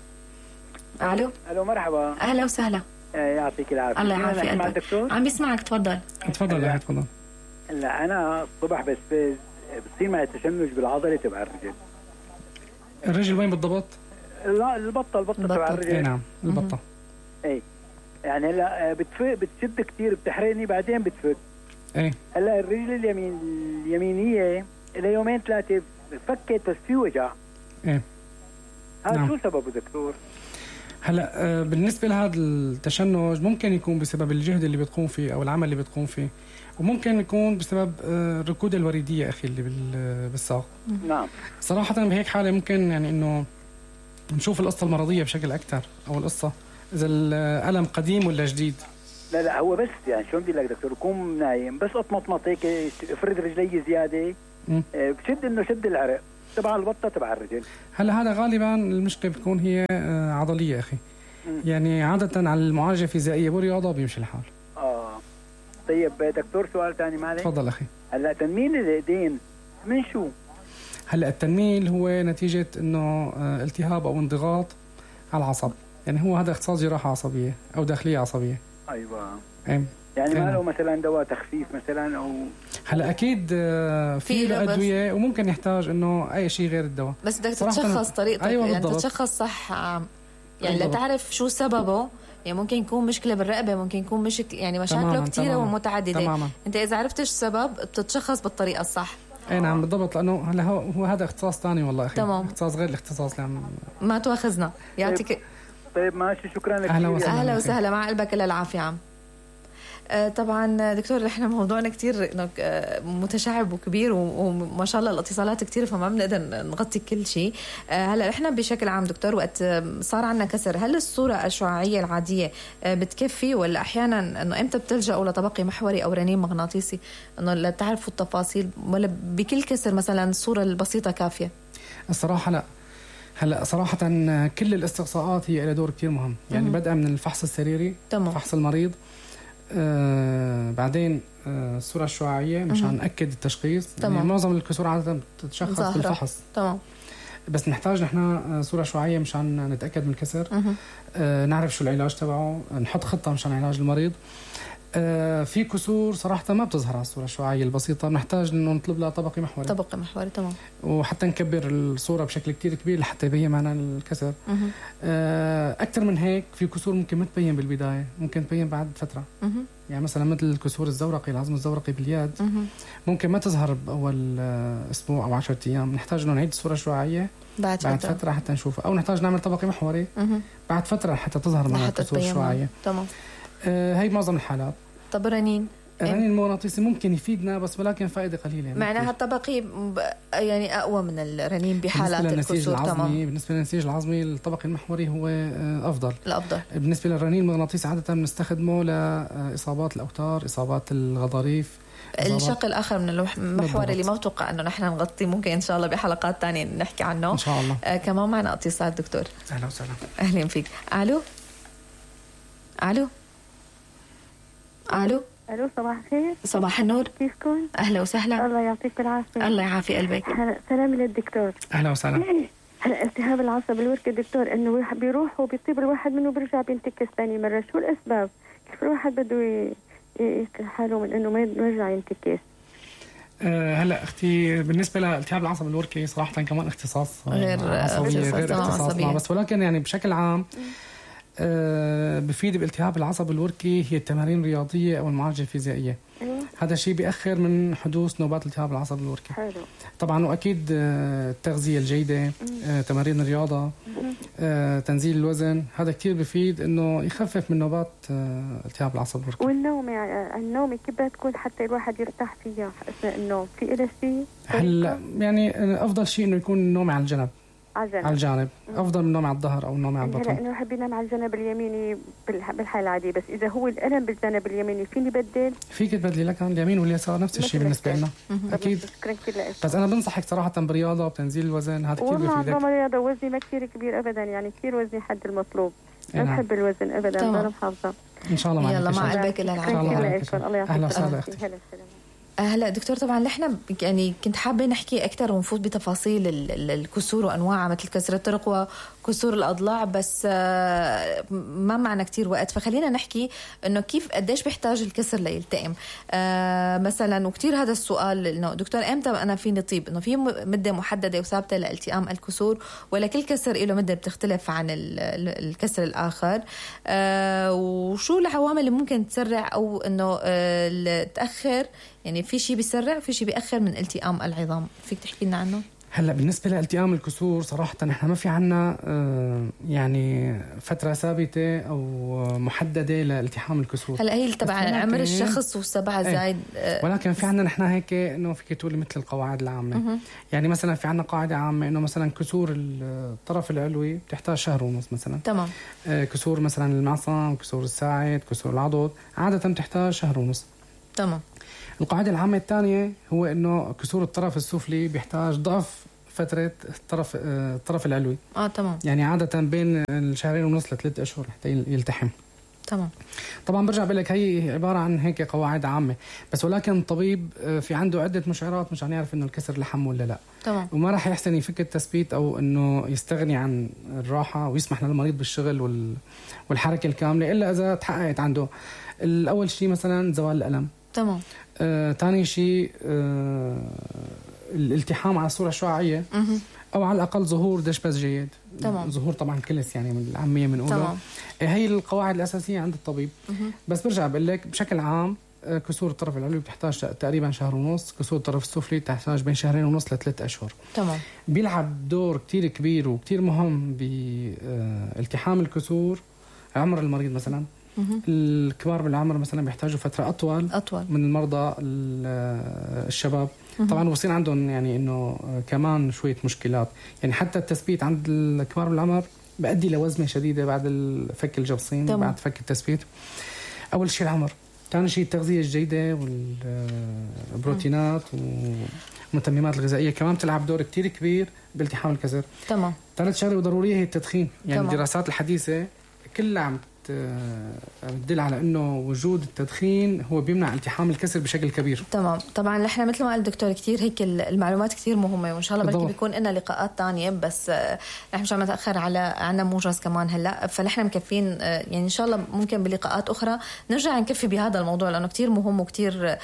الو. الو مرحبا. اهلا وسهلا. يعطيك العافيه. الله يعافيك. مع الدكتور عم بيسمعك. تفضل. تفضل. لا تفضل. لا انا الصبح بس بتصير معي تشنج بالعضله تبع الرجل. الرجل وين بالضبط؟ لا البطه البطه تبع الرجل. اي نعم البطه. اي يعني هلا بتفك بتشد كثير بتحرقني بعدين بتفك. اي هلا الرجل اليمين اليمينيه الى يومين ثلاثه فكت بس في وجع. ايه هذا نعم. شو سببه دكتور؟ هلا بالنسبه لهذا التشنج ممكن يكون بسبب الجهد اللي بتقوم فيه او العمل اللي بتقوم فيه، وممكن يكون بسبب الركود الوريديه اخي اللي بالساق. نعم. صراحه بهيك حاله ممكن يعني انه نشوف القصه المرضيه بشكل اكثر، او القصه اذا الالم قديم ولا جديد. لا لا هو بس يعني شو بدي لك دكتور، بكون نايم بس اطمطمط هيك افرد رجلي زياده آه بشد انه شد العرق تبع البطه تبع الرجل. هلا هذا غالبا المشكله بتكون هي عضليه اخي. مم. يعني عاده على المعالجه الفيزيائيه والرياضه بيمشي الحال. اه طيب دكتور سؤال ثاني معلش. تفضل اخي. هلا تنميل الايدين من شو؟ هلا التنميل هو نتيجه انه التهاب او انضغاط على العصب، يعني هو هذا اختصاص جراحه عصبيه او داخليه عصبيه. ايوه. ايه. يعني ما له مثلا دواء تخفيف مثلا او هلا اكيد في له ادويه وممكن يحتاج انه اي شيء غير الدواء، بس بدك تتشخص طريقتك. أيوة يعني تتشخص صح، يعني لتعرف شو سببه. يعني ممكن يكون مشكله بالرقبه، ممكن يكون مشكله يعني مشاكله كثيره ومتعدده. تماما. انت اذا عرفت ايش السبب بتتشخص بالطريقه الصح. اي نعم بالضبط، لانه هلا هو, هو هذا اختصاص ثاني والله اخي. تمام. اختصاص غير الاختصاص يعني ما تواخذنا. يعطيك. طيب ماشي شكرا لك. اهلا وسهلا. اهلا وسهلا. مع قلبك كل العافيه عم. طبعا دكتور احنا موضوعنا كتير متشعب وكبير وما شاء الله الاتصالات كتير فما بنقدر نغطي كل شيء. هلا احنا بشكل عام دكتور وقت صار عندنا كسر، هل الصوره الشعاعيه العاديه بتكفي ولا احيانا انه امتى بتلجأوا لطبقي محوري او رنين مغناطيسي انه لتعرفوا التفاصيل، ولا بكل كسر مثلا الصوره البسيطه كافيه؟ الصراحه لا. هلا صراحه كل الاستقصاءات هي لها دور كتير مهم، يعني بدءا من الفحص السريري، تمام. فحص المريض، آه بعدين آه الصورة الشعاعية مشان نأكد التشخيص. يعني معظم الكسور عادة بتتشخص ظاهرة. بالفحص. تمام. بس نحتاج نحن صورة شعاعية مشان نتأكد من الكسر، آه نعرف شو العلاج تبعه، نحط خطة مشان علاج المريض. آه في كسور صراحة ما بتظهر على الصورة الشعاعية البسيطة، نحتاج إنه نطلب لها طبقي محوري. طبقي محوري. تمام. وحتى نكبر الصورة بشكل كتير كبير لحتى يبين معنا الكسر. آه أكثر من هيك في كسور ممكن ما تبين بالبداية، ممكن تبين بعد فترة. مه. يعني مثلا مثل الكسور الزورقي، العظم الزورقي باليد، مه. ممكن ما تظهر بأول أسبوع أو عشرة أيام. نحتاج إنه نعيد الصورة الشعاعية بعد, بعد فترة. فترة حتى نشوفها، أو نحتاج نعمل طبقي محوري مه. بعد فترة حتى تظهر معنا الكسور الشعاعية. تمام. آه هي معظم الحالات. طب رنين الرنين المغناطيسي ممكن يفيدنا بس ولكن فائدة قليلة. يعني معناها الطبقي يعني أقوى من الرنين بحالات الكسور. تمام. بالنسبة للنسيج العظمي الطبقي المحوري هو أفضل. الأفضل. بالنسبة للرنين المغناطيسي عادة بنستخدمه لإصابات الأوتار، إصابات الغضاريف. الشق الآخر من المحوري اللي ما بتوقع أنه نحن نغطي، ممكن إن شاء الله بحلقات تانية نحكي عنه إن شاء الله. آه كمان معنا اتصال دكتور. أهلا وسهلا. أهلا فيك. ألو ألو ألو الو صباح الخير. صباح النور. كيفكم؟ اهلا وسهلا. الله يعطيك العافيه. الله يعافي قلبك. سلامي للدكتور. اهلا وسهلا. هلا التهاب العصب الوركي دكتور انه بيروح وبيطيب الواحد منه بيرجع بينتكس ثاني مره، شو الاسباب؟ كيف الواحد بده يحمي حاله من انه ما يرجع ينتكس؟ هلا اختي بالنسبه لالتهاب العصب الوركي صراحه كمان اختصاص غير عصبيه غير اختصاصنا، بس ولكن يعني بشكل عام أه بفيد بالتهاب العصب الوركي هي التمارين الرياضيه او المعالجه الفيزيائيه. أيوة. هذا الشيء بيأخر من حدوث نوبات التهاب العصب الوركي. حلو. طبعا واكيد التغذيه الجيده، أه تمارين الرياضه، أه تنزيل الوزن، هذا كثير بفيد انه يخفف من نوبات أه التهاب العصب الوركي. والنوم يعني النوم كيف بدها تكون حتى الواحد يرتاح فيها اثناء النوم؟ في إلها شيء؟ هلا يعني افضل شيء انه يكون النوم على الجنب. على الجانب افضل من النوم على الظهر او النوم على البطن. هلا انه يحب ينام على الجانب اليميني بالحاله العاديه، بس اذا هو الالم بالجانب اليميني فيني بدل؟ فيك تبدلي لك اليمين واليسار نفس الشيء بالنسبه لنا. اكيد. شكرا كثير لك. بس انا بنصحك صراحه برياضه وبتنزيل الوزن، هذا كثير بفيدك. والله والله رياضه، وزني ما كثير كبير ابدا، يعني كثير وزني حد المطلوب. ما بحب الوزن ابدا، انا محافظه. ان شاء الله معك. يلا مع قلبك الى العافيه. الله يعطيك العافيه. هلا دكتور طبعا نحن يعني كنت حابه نحكي اكثر ونفوت بتفاصيل الكسور وانواعها مثل كسر الطرق وكسور الاضلاع، بس ما معنا كتير وقت، فخلينا نحكي انه كيف قديش بيحتاج الكسر ليلتئم. آه مثلا وكتير هذا السؤال انه دكتور امتى انا فيني طيب، انه في مده محدده وثابته لالتئام الكسور ولا كل كسر له مده بتختلف عن الكسر الاخر؟ آه وشو العوامل اللي ممكن تسرع او انه آه تاخر، يعني في شيء بيسرع في شيء بيأخر من التئام العظام، فيك تحكي لنا عنه؟ هلا بالنسبه لالتئام الكسور صراحه نحن ما في عنا يعني فتره ثابته او محدده لالتحام الكسور. هلا هي تبع عمر الشخص والسبعه زايد. ايه ولكن في عنا نحن هيك انه فيك تقولي مثل القواعد العامه. مه. يعني مثلا في عنا قاعده عامه انه مثلا كسور الطرف العلوي بتحتاج شهر ونص مثلا. تمام. كسور مثلا المعصم، كسور الساعد، كسور العضد عاده بتحتاج شهر ونص. تمام. القاعدة العامة الثانية هو إنه كسور الطرف السفلي بيحتاج ضعف فترة الطرف الطرف العلوي. آه تمام. يعني عادة بين الشهرين ونص لثلاث أشهر حتى يلتحم. تمام. طبعا برجع بقول لك هي عبارة عن هيك قواعد عامة، بس ولكن الطبيب في عنده عدة مشعرات مشان يعرف إنه الكسر لحم ولا لا. تمام. وما راح يحسن يفك التثبيت أو إنه يستغني عن الراحة ويسمح للمريض بالشغل وال والحركة الكاملة إلا إذا تحققت عنده الأول شيء مثلا زوال الألم. تمام. ثاني آه، شيء آه، الالتحام على الصورة الشعاعية أو على الأقل ظهور دشبس جيد. تمام. ظهور طبعا كلس يعني من العامية بنقوله. هي القواعد الأساسية عند الطبيب. مه. بس برجع بقول لك بشكل عام كسور الطرف العلوي بتحتاج تقريبا شهر ونص، كسور الطرف السفلي تحتاج بين شهرين ونص لثلاث أشهر. تمام. بيلعب دور كتير كبير وكتير مهم بالتحام الكسور عمر المريض مثلا. مه. الكبار بالعمر مثلا بيحتاجوا فترة أطول, أطول. من المرضى الشباب. مه. طبعا بصير عندهم يعني إنه كمان شوية مشكلات، يعني حتى التثبيت عند الكبار بالعمر بأدي لوزمة شديدة بعد فك الجبصين. تمام. بعد فك التثبيت. أول شيء العمر، ثاني شيء التغذية الجيدة والبروتينات والمتممات الغذائية كمان بتلعب دور كتير كبير بالتحام الكسر. تمام. ثالث شغلة ضرورية هي التدخين، يعني تمام. الدراسات الحديثة كلها عم بتدل على انه وجود التدخين هو بيمنع التحام الكسر بشكل كبير. تمام. طبعا نحن مثل ما قال الدكتور كثير هيك المعلومات كثير مهمه، وان شاء الله بركي بيكون لنا لقاءات تانية، بس نحن مش عم نتاخر على عنا موجز كمان هلا، فنحن مكفين يعني ان شاء الله ممكن بلقاءات اخرى نرجع نكفي بهذا الموضوع لانه كثير مهم وكثير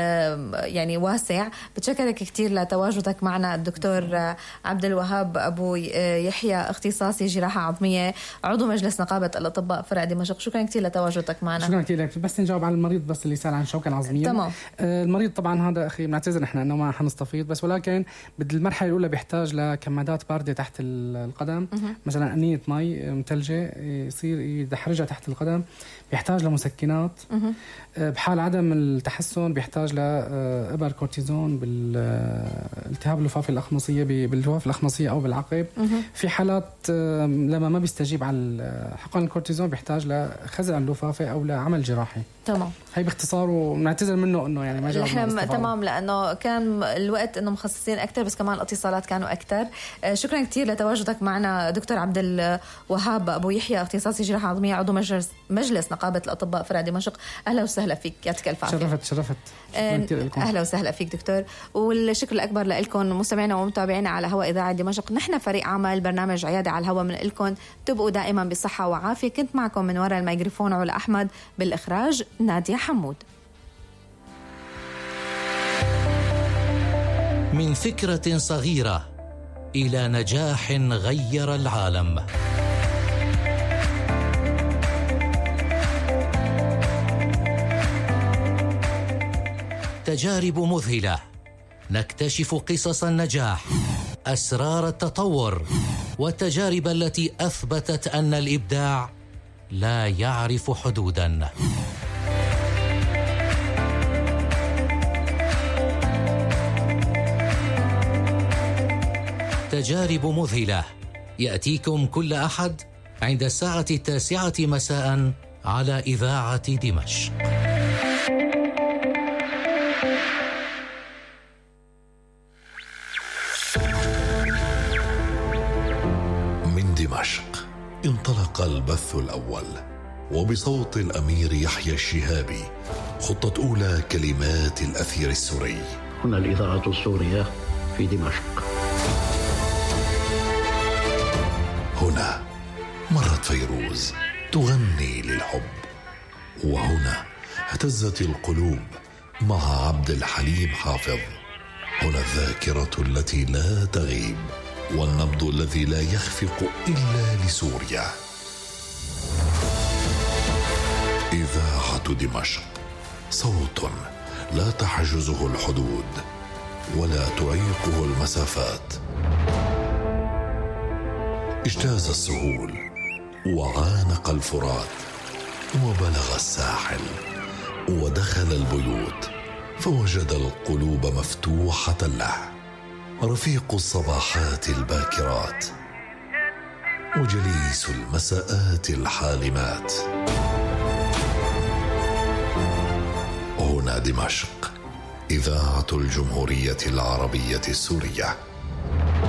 يعني واسع. بتشكرك كثير لتواجدك معنا الدكتور عبد الوهاب ابو يحيى، اختصاصي جراحه عظميه، عضو مجلس نقابه الاطباء فرع دمشق. شكرا كثير لتواجدك معنا. شكرا كثير لك. بس نجاوب على المريض بس اللي سأل عن الشوكة العظمية. تمام. آه المريض طبعا هذا أخي بنعتذر نحن إنه ما حنستفيض، بس ولكن بالمرحلة الأولى بيحتاج لكمادات باردة تحت القدم. مه. مثلا أنية مي متلجة يصير يدحرجها تحت القدم، بيحتاج لمسكنات. آه بحال عدم التحسن بيحتاج لإبر كورتيزون بالالتهاب اللفافة الأخمصية بالجواف الأخمصية أو بالعقب. مه. في حالات آه لما ما بيستجيب على حقن الكورتيزون بيحتاج لخزع اللفافة أو لعمل جراحي. تمام. هي باختصار ونعتذر منه انه يعني ما جاوبنا. تمام، لانه كان الوقت انه مخصصين اكثر، بس كمان الاتصالات كانوا اكثر. شكرا كثير لتواجدك معنا دكتور عبد الوهاب ابو يحيى، اختصاصي جراحه عظميه، عضو مجلس مجلس نقابه الاطباء فرع دمشق. اهلا وسهلا فيك، يعطيك الف عافيه. شرفت شرفت اهلا وسهلا فيك دكتور، والشكر الاكبر لكم مستمعينا ومتابعينا على هواء اذاعه دمشق. نحن فريق عمل برنامج عياده على الهواء من لكم، تبقوا دائما بصحه وعافيه. كنت معكم من وراء الميكروفون علا احمد، بالاخراج نادية حمود. من فكرة صغيرة إلى نجاح غير العالم. تجارب مذهلة، نكتشف قصص النجاح، أسرار التطور، والتجارب التي أثبتت أن الإبداع لا يعرف حدوداً. تجارب مذهلة يأتيكم كل أحد عند الساعة التاسعة مساء على إذاعة دمشق. من دمشق انطلق البث الأول، وبصوت الأمير يحيى الشهابي خطة أولى كلمات الأثير السوري. هنا الإذاعة السورية في دمشق. هنا مرت فيروز تغني للحب، وهنا اهتزت القلوب مع عبد الحليم حافظ. هنا الذاكرة التي لا تغيب، والنبض الذي لا يخفق إلا لسوريا. إذاعة دمشق، صوت لا تحجزه الحدود ولا تعيقه المسافات. اجتاز السهول وعانق الفرات وبلغ الساحل ودخل البيوت، فوجد القلوب مفتوحة له. رفيق الصباحات الباكرات وجليس المساءات الحالمات. هنا دمشق، إذاعة الجمهورية العربية السورية.